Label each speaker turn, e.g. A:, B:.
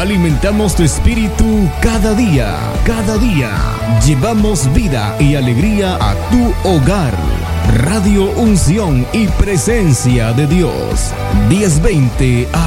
A: Alimentamos tu espíritu cada día, cada día. Llevamos vida y alegría a tu hogar. Radio Unción y Presencia de Dios. 1020